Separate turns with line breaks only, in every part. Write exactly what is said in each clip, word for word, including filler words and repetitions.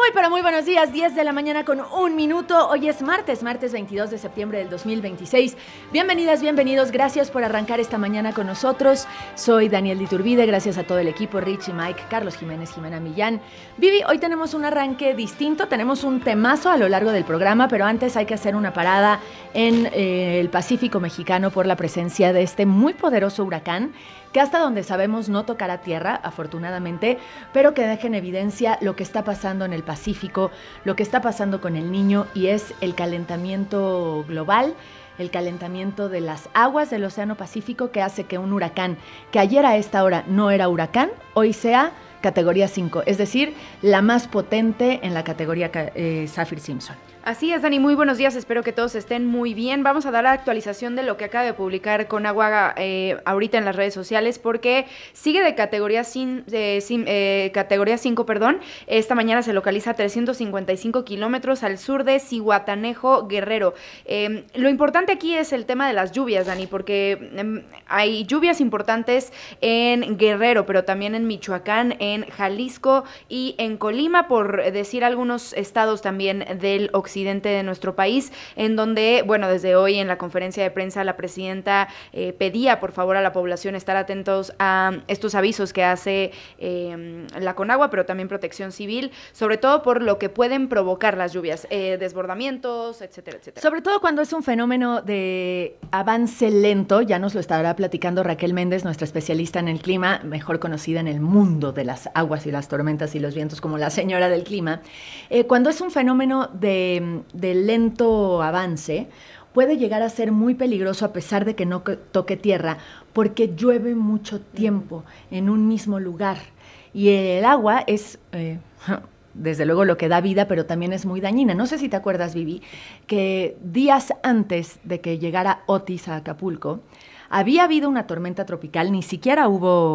Muy, pero muy buenos días, diez de la mañana con un minuto. Hoy es martes, martes veintidós de septiembre del dos mil veintiséis. Bienvenidas, bienvenidos, gracias por arrancar esta mañana con nosotros. Soy Daniel Iturbide, gracias a todo el equipo, Richie, Mike, Carlos Jiménez, Jimena Millán. Vivi, hoy tenemos un arranque distinto, tenemos un temazo a lo largo del programa, pero antes hay que hacer una parada en eh, el Pacífico mexicano por la presencia de este muy poderoso huracán, que hasta donde sabemos no tocará tierra, afortunadamente, pero que deja en evidencia lo que está pasando en el Pacífico, lo que está pasando con el Niño, y es el calentamiento global, el calentamiento de las aguas del Océano Pacífico, que hace que un huracán, que ayer a esta hora no era huracán, hoy sea categoría cinco, es decir, la más potente en la categoría eh, Saffir-Simpson.
Así es, Dani, muy buenos días, espero que todos estén muy bien. Vamos a dar la actualización de lo que acaba de publicar Conagua eh, ahorita en las redes sociales, porque sigue de categoría, sin, eh, sin, eh, categoría cinco, perdón. Esta mañana se localiza a trescientos cincuenta y cinco kilómetros al sur de Zihuatanejo, Guerrero. Eh, lo importante aquí es el tema de las lluvias, Dani, porque eh, hay lluvias importantes en Guerrero, pero también en Michoacán, en Jalisco y en Colima, por decir algunos estados también del occidente de nuestro país, en donde, bueno, desde hoy en la conferencia de prensa la presidenta eh, pedía por favor a la población estar atentos a estos avisos que hace eh, la Conagua, pero también Protección Civil, sobre todo por lo que pueden provocar las lluvias, eh, desbordamientos, etcétera, etcétera.
Sobre todo cuando es un fenómeno de avance lento, ya nos lo estará platicando Raquel Méndez, nuestra especialista en el clima, mejor conocida en el mundo de las aguas y las tormentas y los vientos como la señora del clima. Eh, cuando es un fenómeno de de lento avance, puede llegar a ser muy peligroso a pesar de que no toque tierra, porque llueve mucho tiempo en un mismo lugar. Y el agua es, eh, desde luego, lo que da vida, pero también es muy dañina. No sé si te acuerdas, Vivi, que días antes de que llegara Otis a Acapulco, había habido una tormenta tropical, ni siquiera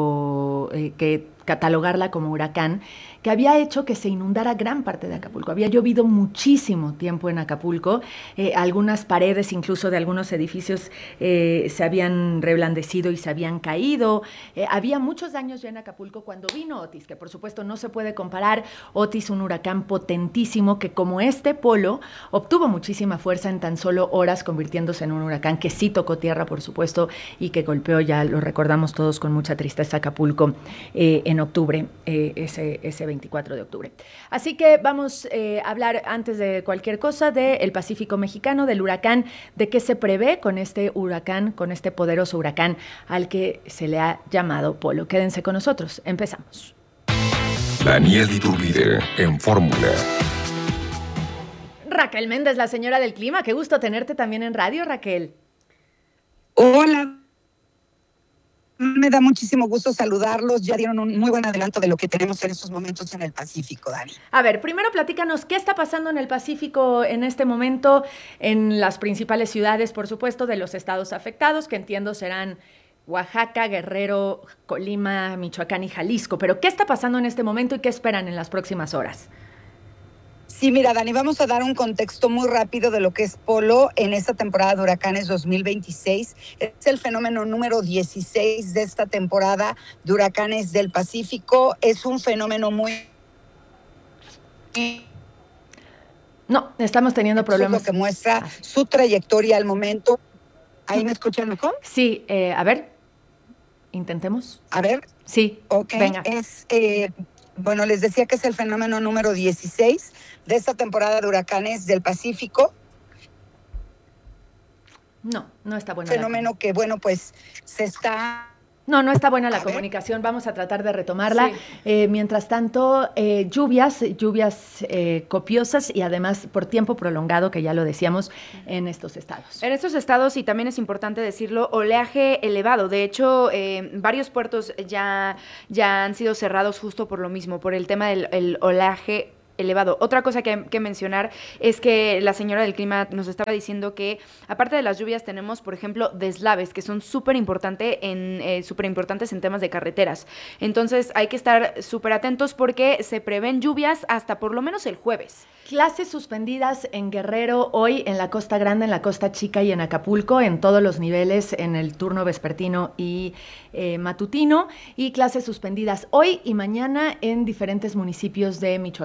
hubo eh, que catalogarla como huracán, que había hecho que se inundara gran parte de Acapulco. Había llovido muchísimo tiempo en Acapulco, eh, algunas paredes incluso de algunos edificios eh, se habían reblandecido y se habían caído, eh, había muchos daños ya en Acapulco cuando vino Otis, que por supuesto no se puede comparar. Otis, un huracán potentísimo que, como este polo, obtuvo muchísima fuerza en tan solo horas, convirtiéndose en un huracán que sí tocó tierra, por supuesto, y que golpeó, ya lo recordamos todos con mucha tristeza, Acapulco eh, en octubre, eh, ese, ese veinticuatro de octubre. Así que vamos eh, a hablar antes de cualquier cosa del Pacífico mexicano, del huracán, de qué se prevé con este huracán, con este poderoso huracán al que se le ha llamado Polo. Quédense con nosotros, empezamos.
Daniel Iturbide en Fórmula.
Raquel Méndez, la señora del clima, qué gusto tenerte también en radio, Raquel.
Hola. Me da muchísimo gusto saludarlos. Ya dieron un muy buen adelanto de lo que tenemos en estos momentos en el Pacífico, Dani.
A ver, primero platícanos qué está pasando en el Pacífico en este momento, en las principales ciudades, por supuesto, de los estados afectados, que entiendo serán Oaxaca, Guerrero, Colima, Michoacán y Jalisco. Pero ¿qué está pasando en este momento y qué esperan en las próximas horas?
Sí, mira, Dani, vamos a dar un contexto muy rápido de lo que es Polo en esta temporada de huracanes dos mil veintiséis. Es el fenómeno número dieciséis de esta temporada de huracanes del Pacífico. Es un fenómeno muy...
No, estamos teniendo problemas.
Eso es lo que muestra su trayectoria al momento. ¿Ahí me escuchan mejor?
Sí, eh, a ver, intentemos.
A ver.
Sí,
ok,
venga.
Es... Eh, Bueno, les decía que es el fenómeno número dieciséis de esta temporada de huracanes del Pacífico.
No, no está bueno.
Fenómeno que, bueno, pues se está...
No, no está buena la
A
comunicación, ver. Vamos a tratar de retomarla.
Sí.
Eh, mientras tanto, eh, lluvias, lluvias eh, copiosas y además por tiempo prolongado, que ya lo decíamos, en estos estados.
En estos estados, y también es importante decirlo, oleaje elevado. De hecho, eh, varios puertos ya, ya han sido cerrados justo por lo mismo, por el tema del el oleaje elevado. Otra cosa que, que mencionar es que la señora del clima nos estaba diciendo que aparte de las lluvias tenemos, por ejemplo, deslaves, que son súper importante en, eh, súper importantes en temas de carreteras. Entonces hay que estar súper atentos porque se prevén lluvias hasta por lo menos el jueves.
Clases suspendidas en Guerrero hoy, en la Costa Grande, en la Costa Chica y en Acapulco, en todos los niveles, en el turno vespertino y eh, matutino, y clases suspendidas hoy y mañana en diferentes municipios de Michoacán, Vivi.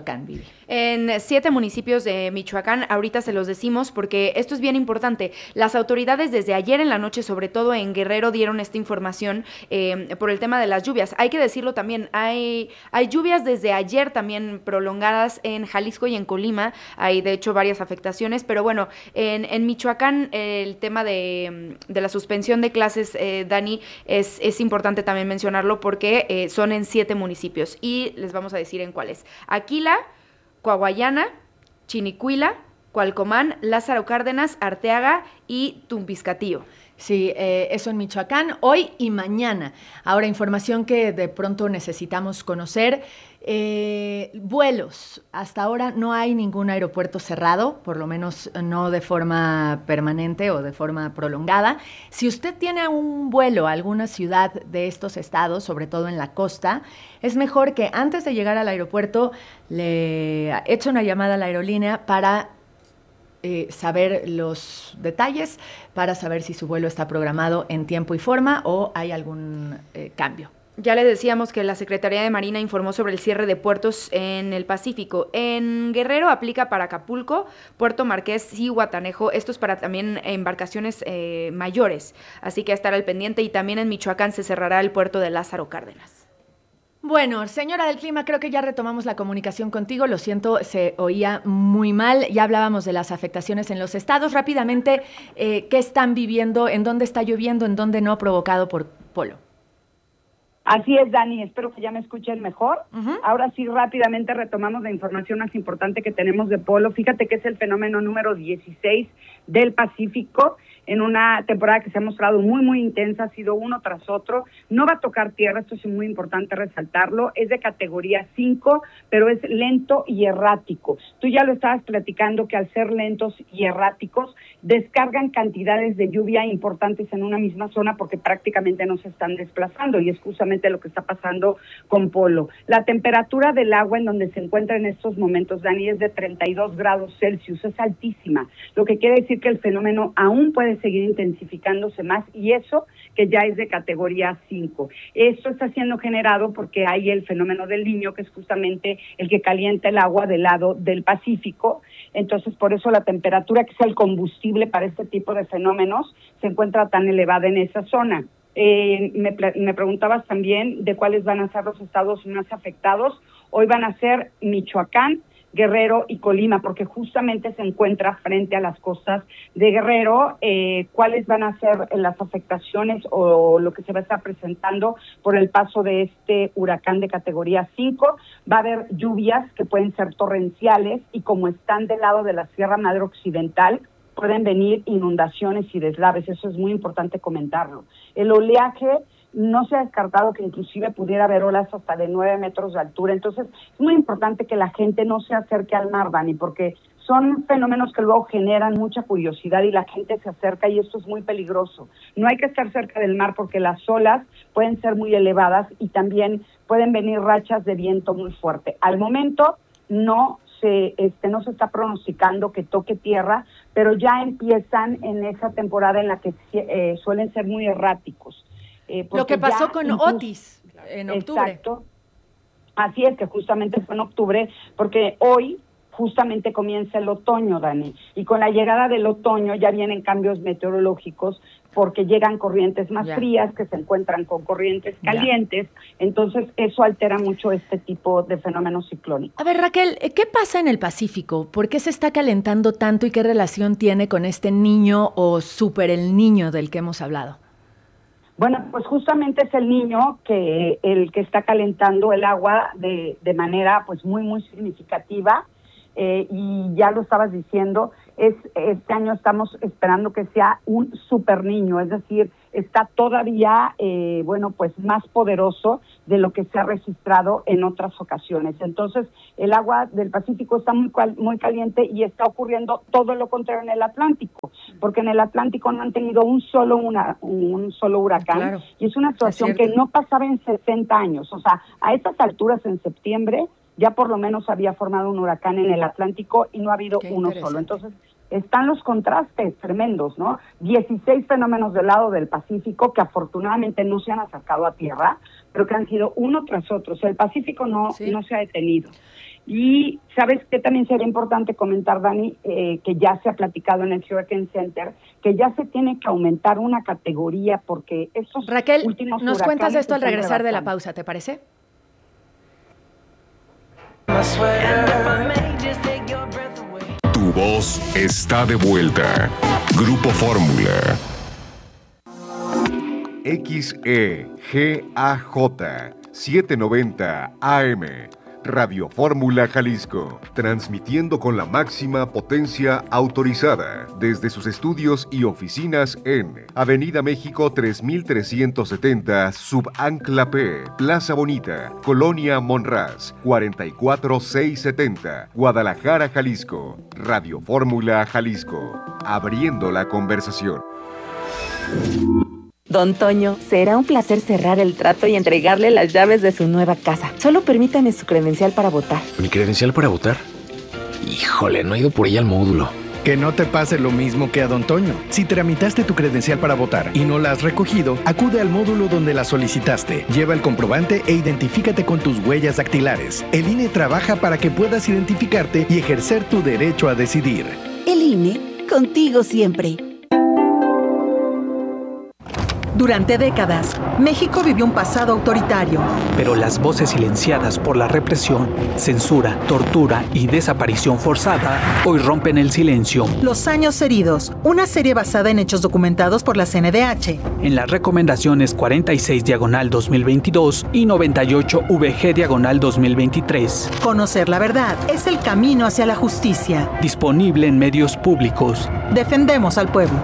Viri?
En siete municipios de Michoacán, ahorita se los decimos porque esto es bien importante. Las autoridades desde ayer en la noche, sobre todo en Guerrero, dieron esta información eh, por el tema de las lluvias. Hay que decirlo también, hay, hay lluvias desde ayer también prolongadas en Jalisco y en Colima. Hay de hecho varias afectaciones, pero bueno, en, en Michoacán el tema de, de la suspensión de clases, eh, Dani, es, es importante también mencionarlo porque eh, son en siete municipios y les vamos a decir en cuáles. Aquila, Coahuayana, Chinicuila, Cualcomán, Lázaro Cárdenas, Arteaga y Tumpiscatío.
Sí, eh, eso en Michoacán, hoy y mañana. Ahora, información que de pronto necesitamos conocer. Eh, vuelos. Hasta ahora no hay ningún aeropuerto cerrado, por lo menos no de forma permanente o de forma prolongada. Si usted tiene un vuelo a alguna ciudad de estos estados, sobre todo en la costa, es mejor que antes de llegar al aeropuerto le eche una llamada a la aerolínea para Eh, saber los detalles, para saber si su vuelo está programado en tiempo y forma o hay algún eh, cambio.
Ya les decíamos que la Secretaría de Marina informó sobre el cierre de puertos en el Pacífico. En Guerrero aplica para Acapulco, Puerto Marqués y Guatanejo. Esto es para también embarcaciones eh, mayores, así que a estar al pendiente. Y también en Michoacán se cerrará el puerto de Lázaro Cárdenas.
Bueno, señora del clima, creo que ya retomamos la comunicación contigo. Lo siento, se oía muy mal. Ya hablábamos de las afectaciones en los estados. Rápidamente, eh, ¿qué están viviendo? ¿En dónde está lloviendo? ¿En dónde no? Provocado por Polo.
Así es, Dani, espero que ya me escuchen mejor.
Uh-huh.
Ahora sí, rápidamente retomamos la información más importante que tenemos de Polo. Fíjate que es el fenómeno número dieciséis del Pacífico, en una temporada que se ha mostrado muy, muy intensa, ha sido uno tras otro. No va a tocar tierra, esto es muy importante resaltarlo, es de categoría cinco, pero es lento y errático. Tú ya lo estabas platicando que al ser lentos y erráticos, descargan cantidades de lluvia importantes en una misma zona porque prácticamente no se están desplazando, y es justamente lo que está pasando con Polo. La temperatura del agua en donde se encuentra en estos momentos, Dani, es de treinta y dos grados Celsius, es altísima, lo que quiere decir que el fenómeno aún puede seguir intensificándose más, y eso que ya es de categoría cinco. Esto está siendo generado porque hay el fenómeno del Niño, que es justamente el que calienta el agua del lado del Pacífico. Entonces, por eso la temperatura, que es el combustible para este tipo de fenómenos, se encuentra tan elevada en esa zona. Eh, me, me preguntabas también de cuáles van a ser los estados más afectados. Hoy van a ser Michoacán, Guerrero y Colima, porque justamente se encuentra frente a las costas de Guerrero. Eh, cuáles van a ser las afectaciones o lo que se va a estar presentando por el paso de este huracán de categoría cinco. Va a haber lluvias que pueden ser torrenciales, y como están del lado de la Sierra Madre Occidental, pueden venir inundaciones y deslaves. Eso es muy importante comentarlo. El oleaje, no se ha descartado que inclusive pudiera haber olas hasta de nueve metros de altura. Entonces, es muy importante que la gente no se acerque al mar, Dani, porque son fenómenos que luego generan mucha curiosidad y la gente se acerca, y esto es muy peligroso. No hay que estar cerca del mar porque las olas pueden ser muy elevadas y también pueden venir rachas de viento muy fuerte. Al momento no se, este, no se está pronosticando que toque tierra, pero ya empiezan en esa temporada en la que eh, suelen ser muy erráticos.
Eh, Lo que pasó con incluso, Otis en octubre.
Exacto. Así es, que justamente fue en octubre, porque hoy justamente comienza el otoño, Dani, y con la llegada del otoño ya vienen cambios meteorológicos, porque llegan corrientes más yeah. frías que se encuentran con corrientes calientes, yeah. entonces eso altera mucho este tipo de fenómenos ciclónicos.
A ver, Raquel, ¿qué pasa en el Pacífico? ¿Por qué se está calentando tanto y qué relación tiene con este niño o super el niño del que hemos hablado?
Bueno, pues justamente es el Niño que el que está calentando el agua de, de manera pues muy, muy significativa, eh, y ya lo estabas diciendo, es este año estamos esperando que sea un super Niño, es decir, está todavía, eh, bueno, pues más poderoso de lo que se ha registrado en otras ocasiones. Entonces, el agua del Pacífico está muy, muy caliente, y está ocurriendo todo lo contrario en el Atlántico, porque en el Atlántico no han tenido un solo una, un solo huracán, claro, y es una situación es que no pasaba en sesenta años. O sea, a estas alturas en septiembre ya por lo menos había formado un huracán en el Atlántico y no ha habido uno solo. Entonces, están los contrastes tremendos, ¿no? dieciséis fenómenos del lado del Pacífico que afortunadamente no se han acercado a tierra, pero que han sido uno tras otro. O sea, el Pacífico no, sí. no se ha detenido. Y ¿sabes qué también sería importante comentar, Dani? Eh, que ya se ha platicado en el Hurricane Center, que ya se tiene que aumentar una categoría porque estos
Raquel,
últimos
nos cuentas esto al
están
regresar de la
rebasando.
pausa, ¿te parece?
Tu voz está de vuelta. Grupo Fórmula.
X E G A J setecientos noventa A M, Radio Fórmula Jalisco, transmitiendo con la máxima potencia autorizada desde sus estudios y oficinas en Avenida México tres mil trescientos setenta, Subancla P, Plaza Bonita, Colonia Monraz, cuarenta y cuatro mil seiscientos setenta, Guadalajara, Jalisco. Radio Fórmula Jalisco, abriendo la conversación.
Don Toño, será un placer cerrar el trato y entregarle las llaves de su nueva casa. Solo permítame su credencial para votar.
¿Mi credencial para votar? Híjole, no he ido por ella al módulo.
Que no te pase lo mismo que a Don Toño. Si tramitaste tu credencial para votar y no la has recogido, acude al módulo donde la solicitaste. Lleva el comprobante e identifícate con tus huellas dactilares. El I N E trabaja para que puedas identificarte y ejercer tu derecho a decidir.
El I N E, contigo siempre.
Durante décadas, México vivió un pasado autoritario.
Pero las voces silenciadas por la represión, censura, tortura y desaparición forzada hoy rompen el silencio.
Los años heridos, una serie basada en hechos documentados por la C N D H.
En las recomendaciones cuarenta y seis diagonal dos mil veintidós y noventa y ocho V G diagonal dos mil veintitrés.
Conocer la verdad es el camino hacia la justicia.
Disponible en medios públicos.
Defendemos al pueblo.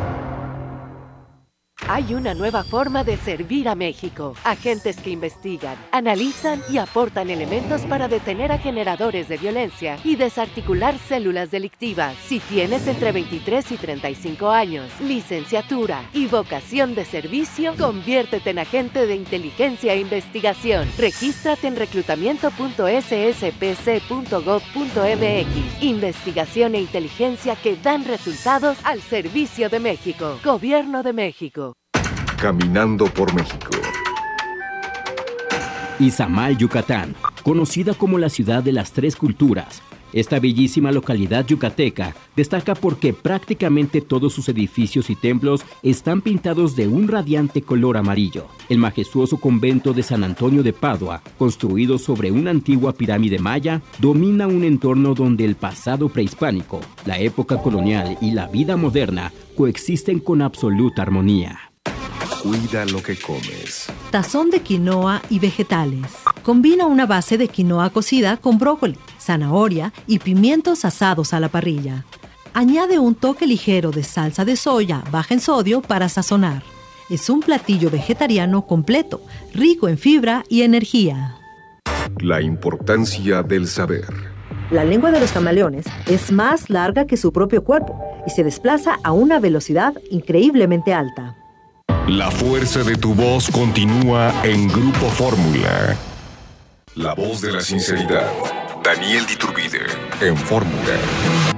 Hay una nueva forma de servir a México. Agentes que investigan, analizan y aportan elementos para detener a generadores de violencia y desarticular células delictivas. Si tienes entre veintitrés y treinta y cinco años, licenciatura y vocación de servicio, conviértete en agente de inteligencia e investigación. Regístrate en reclutamiento punto s s p c punto gov punto m x. Investigación e inteligencia que dan resultados al servicio de México. Gobierno de México.
Caminando por México.
Izamal, Yucatán, conocida como la ciudad de las tres culturas. Esta bellísima localidad yucateca destaca porque prácticamente todos sus edificios y templos están pintados de un radiante color amarillo. El majestuoso convento de San Antonio de Padua, construido sobre una antigua pirámide maya, domina un entorno donde el pasado prehispánico, la época colonial y la vida moderna coexisten con absoluta armonía.
Cuida lo que comes.
Tazón de quinoa y vegetales. Combina una base de quinoa cocida con brócoli, zanahoria y pimientos asados a la parrilla. Añade un toque ligero de salsa de soya baja en sodio para sazonar. Es un platillo vegetariano completo, rico en fibra y energía.
La importancia del saber.
La lengua de los camaleones es más larga que su propio cuerpo y se desplaza a una velocidad increíblemente alta.
La fuerza de tu voz continúa en Grupo Fórmula. La voz de la sinceridad. Daniel de Iturbide en Fórmula.